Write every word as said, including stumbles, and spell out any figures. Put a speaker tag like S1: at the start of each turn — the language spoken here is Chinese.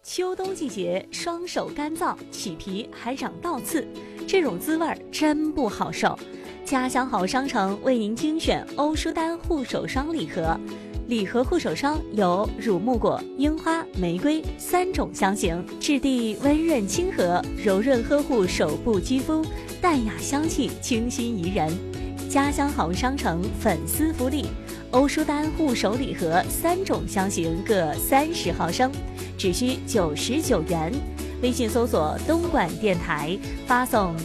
S1: 秋冬季节，双手干燥，起皮还长倒刺，这种滋味儿真不好受。家乡好商城为您精选欧舒丹护手霜礼盒，礼盒护手霜有乳木果、樱花、玫瑰三种香型，质地温润亲和，柔润呵护手部肌肤，淡雅香气清新宜人。家乡好商城粉丝福利，欧舒丹护手礼盒三种香型各三十毫升，只需九十九元。微信搜索东莞电台，发送